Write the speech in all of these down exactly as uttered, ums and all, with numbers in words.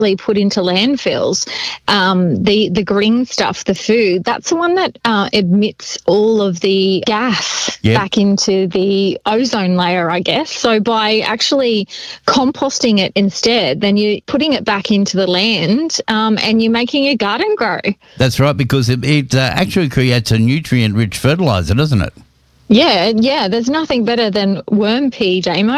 put into landfills, um, the, the green stuff, the food, that's the one that uh, emits all of the gas Yep. back into the ozone layer, I guess. So by actually composting it instead, then you're putting it back into the land um, and you're making your garden grow. That's right, because it, it uh, actually creates a nutrient-rich fertiliser, doesn't it? Yeah, yeah, there's nothing better than worm pea, Damo.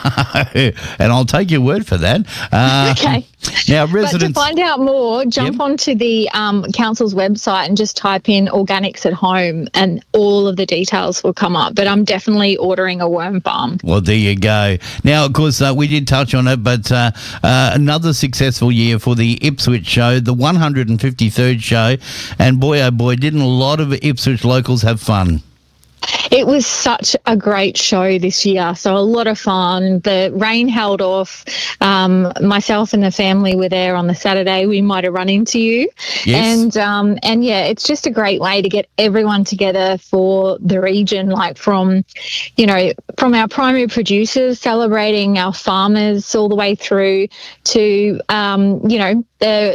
And I'll take your word for that. Uh, Okay. Now, But to residents... find out more, jump Yep. onto the um, council's website and just type in organics at home and all of the details will come up. But I'm definitely ordering a worm farm. Well, there you go. Now, of course, uh, we did touch on it, but uh, uh, another successful year for the Ipswich show, the one hundred fifty-third show. And boy, oh boy, didn't a lot of Ipswich locals have fun. It was such a great show this year, so a lot of fun. The rain held off. Um, myself and the family were there on the Saturday. We might have run into you. Yes. And, um, and yeah, it's just a great way to get everyone together for the region, like from, you know, from our primary producers celebrating our farmers all the way through to, um, you know, the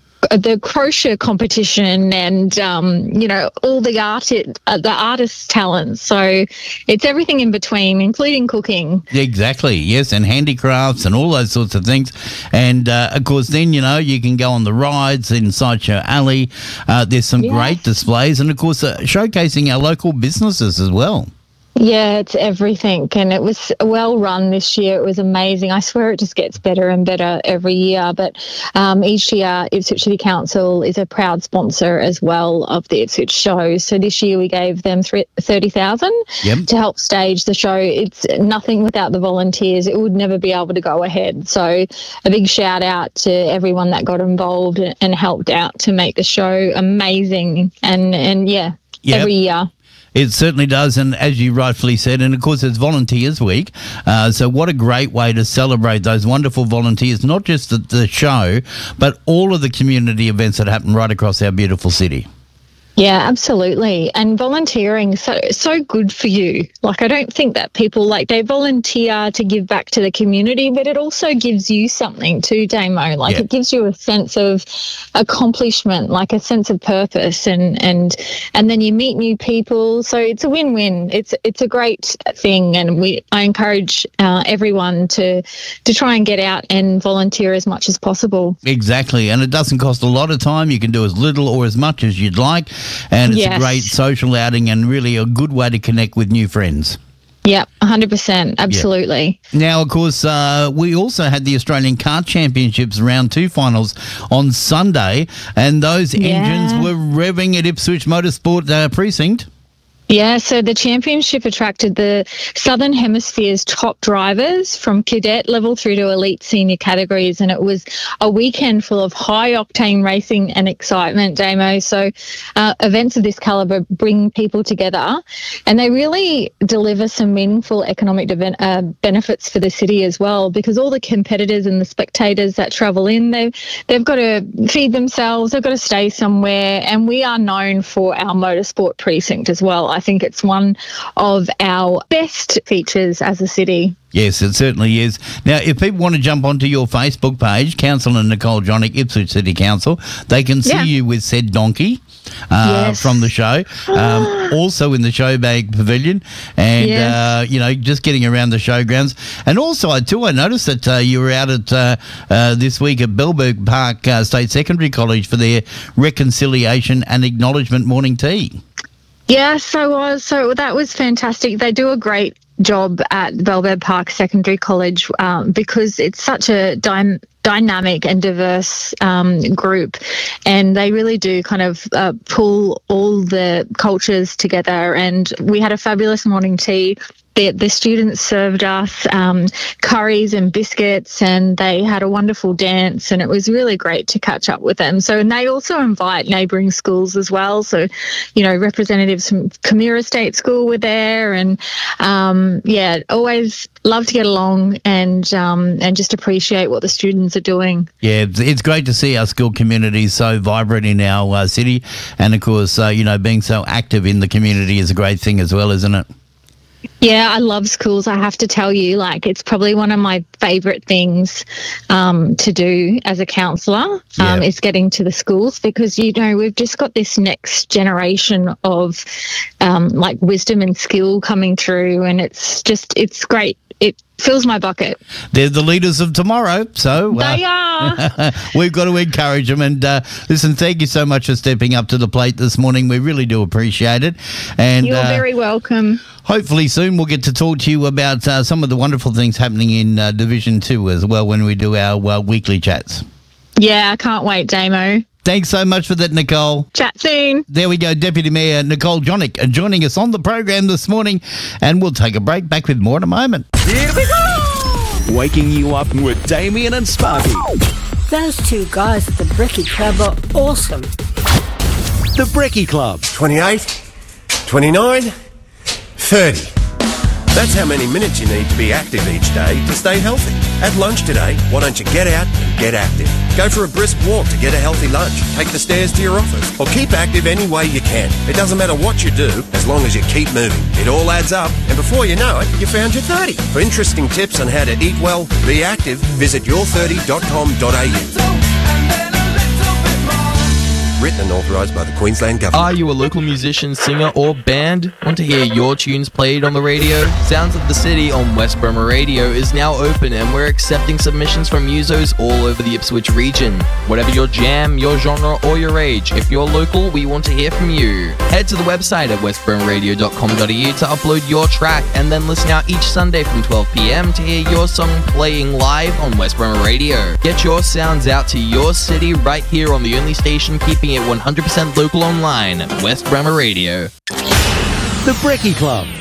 the crochet competition and, um, you know, all the art, uh, the artist talents. So it's everything in between, including cooking. Exactly, yes, and handicrafts and all those sorts of things. And, uh, of course, then, you know, you can go on the rides inside your alley. Uh, there's some Yeah. great displays and, of course, uh, showcasing our local businesses as well. Yeah, it's everything. And it was well run this year. It was amazing. I swear it just gets better and better every year. But um, each year, Ipswich City Council is a proud sponsor as well of the Ipswich show. So this year we gave them thirty thousand Yep. to help stage the show. It's nothing without the volunteers. It would never be able to go ahead. So a big shout out to everyone that got involved and helped out to make the show amazing. And, and yeah, Yep. every year. It certainly does, and as you rightfully said, and of course it's Volunteers Week, uh, so what a great way to celebrate those wonderful volunteers, not just the, the show, but all of the community events that happen right across our beautiful city. Yeah, absolutely. And volunteering so so good for you. Like, I don't think that people, like, they volunteer to give back to the community, but it also gives you something too, Damo. Like, Yeah. it gives you a sense of accomplishment, like a sense of purpose, and and and then you meet new people. So it's a win-win. It's it's a great thing, and we I encourage uh, everyone to to try and get out and volunteer as much as possible. Exactly, and it doesn't cost a lot of time. You can do as little or as much as you'd like, and it's Yes. a great social outing and really a good way to connect with new friends. Yeah, one hundred percent. Absolutely. Now, of course, uh, we also had the Australian Kart Championships round two finals on Sunday, and those Yeah. engines were revving at Ipswich Motorsport uh, Precinct. Yeah, so the championship attracted the Southern Hemisphere's top drivers from cadet level through to elite senior categories, and it was a weekend full of high-octane racing and excitement, Damo. So uh, events of this calibre bring people together, and they really deliver some meaningful economic de- uh, benefits for the city as well, because all the competitors and the spectators that travel in, they've, they've got to feed themselves, they've got to stay somewhere, and we are known for our motorsport precinct as well. I think it's one of our best features as a city. Yes, it certainly is. Now, if people want to jump onto your Facebook page, Councillor Nicole Jonick, Ipswich City Council, they can see Yeah. you with said donkey uh, Yes. from the show, um, also in the Showbag Pavilion, and, Yes. uh, you know, just getting around the showgrounds. And also, I too, I noticed that uh, you were out at uh, uh, this week at Bellberg Park uh, State Secondary College for their Reconciliation and Acknowledgement Morning Tea. Yes, I was. So that was fantastic. They do a great job at Belvedere Park Secondary College um, because it's such a dy- dynamic and diverse um, group, and they really do kind of uh, pull all the cultures together. And we had a fabulous morning tea. The, the students served us um, curries and biscuits, and they had a wonderful dance, and it was really great to catch up with them. So, and they also invite neighbouring schools as well. So, you know, representatives from Camira State School were there, and um, yeah, always love to get along and um, and just appreciate what the students are doing. Yeah, it's, it's great to see our school community so vibrant in our uh, city, and of course, uh, you know, being so active in the community is a great thing as well, isn't it? Yeah, I love schools. I have to tell you, like, it's probably one of my favourite things um, to do as a counsellor um, Yeah. is getting to the schools, because, you know, we've just got this next generation of um, like wisdom and skill coming through, and it's just, it's great. It fills my bucket. They're the leaders of tomorrow, so uh, They are. we've got to encourage them. And uh, listen, thank you so much for stepping up to the plate this morning. We really do appreciate it. And You're uh, very welcome. hopefully soon we'll get to talk to you about uh, some of the wonderful things happening in uh, Division Two as well when we do our uh, weekly chats. Yeah, I can't wait, Damo. Thanks so much for that, Nicole. Chat soon. There we go, Deputy Mayor Nicole Jonick uh, joining us on the program this morning, and we'll take a break. Back with more in a moment. Here we go! Waking you up with Damien and Sparky. Those two guys at the Brekkie Club are awesome. The Brekkie Club. twenty-eight, twenty-nine, thirty. That's how many minutes you need to be active each day to stay healthy. At lunch today, why don't you get out and get active? Go for a brisk walk to get a healthy lunch. Take the stairs to your office. Or keep active any way you can. It doesn't matter what you do, as long as you keep moving. It all adds up, and before you know it, you found your thirty. For interesting tips on how to eat well, be active, visit your thirty dot com dot a u. Written and authorised by the Queensland Government. Are you a local musician, singer or band? Want to hear your tunes played on the radio? Sounds of the City on West Burma Radio is now open, and we're accepting submissions from musos all over the Ipswich region. Whatever your jam, your genre or your age, if you're local, we want to hear from you. Head to the website at west burma radio dot com dot a u to upload your track, and then listen out each Sunday from twelve p m to hear your song playing live on West Burma Radio. Get your sounds out to your city right here on the only station keeping it one hundred percent local online, West Burma Radio. The Brekkie Club.